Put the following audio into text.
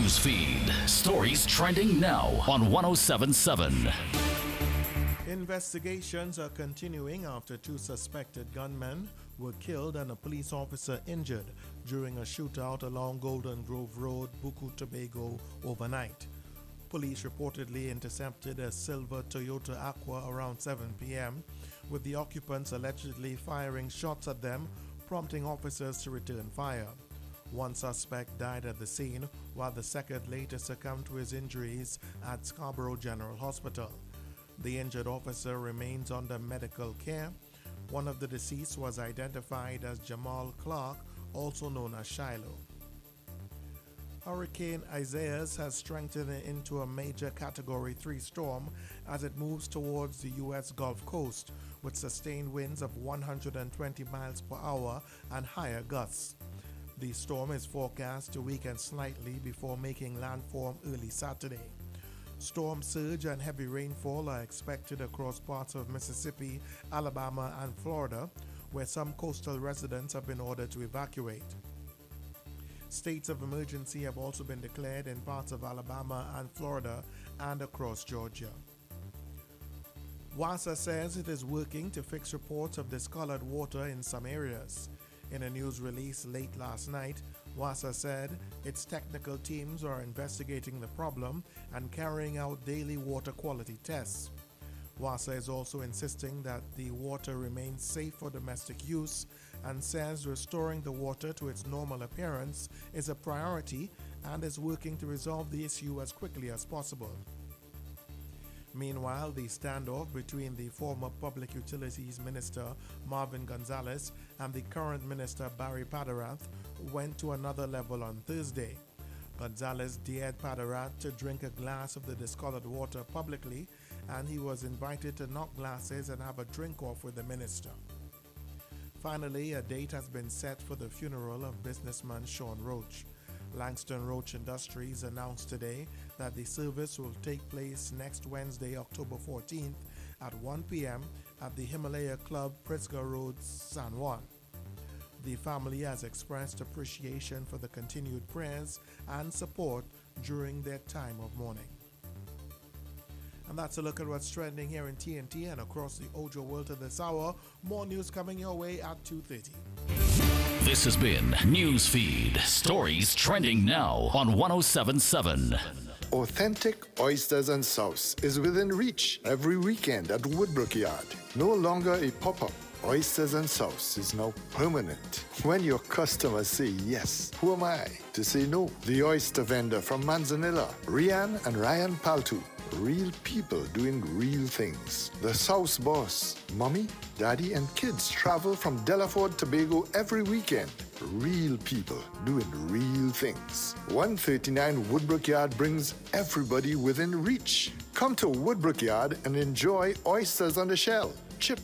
News feed. Stories trending now on 1077. Investigations are continuing after two suspected gunmen were killed and a police officer injured during a shootout along Golden Grove Road, Buku, Tobago, overnight. Police reportedly intercepted a silver Toyota Aqua around 7 p.m., with the occupants allegedly firing shots at them, prompting officers to return fire. One suspect died at the scene, while the second later succumbed to his injuries at Scarborough General Hospital. The injured officer remains under medical care. One of the deceased was identified as Jamal Clark, also known as Shiloh. Hurricane Isaias has strengthened into a major Category 3 storm as it moves towards the U.S. Gulf Coast with sustained winds of 120 miles per hour and higher gusts. The storm is forecast to weaken slightly before making landfall early Saturday. Storm surge and heavy rainfall are expected across parts of Mississippi, Alabama, and Florida, where some coastal residents have been ordered to evacuate. States of emergency have also been declared in parts of Alabama and Florida and across Georgia. WASA says it is working to fix reports of discolored water in some areas. In a news release late last night, WASA said its technical teams are investigating the problem and carrying out daily water quality tests. WASA is also insisting that the water remains safe for domestic use and says restoring the water to its normal appearance is a priority and is working to resolve the issue as quickly as possible. Meanwhile, the standoff between the former Public Utilities Minister Marvin Gonzalez and the current Minister Barry Padarath went to another level on Thursday. Gonzalez dared Padarath to drink a glass of the discolored water publicly, and he was invited to knock glasses and have a drink-off with the minister. Finally, a date has been set for the funeral of businessman Sean Roach. Langston Roach Industries announced today that the service will take place next Wednesday, October 14th at 1 p.m. at the Himalaya Club, Pritzker Road, San Juan. The family has expressed appreciation for the continued prayers and support during their time of mourning. And that's a look at what's trending here in TNT and across the Ojo world at this hour. More news coming your way at 2:30. This has been Newsfeed. Stories trending now on 1077. Authentic oysters and sauce is within reach every weekend at Woodbrook Yard. No longer a pop-up. Oysters and sauce is now permanent. When your customers say yes, who am I to say no? The oyster vendor from Manzanilla, Rian and Ryan Paltu. Real people doing real things. The Sauce Boss. Mommy, Daddy, and kids travel from Delaford, Tobago every weekend. Real people doing real things. 139 Woodbrook Yard brings everybody within reach. Come to Woodbrook Yard and enjoy oysters on the shell.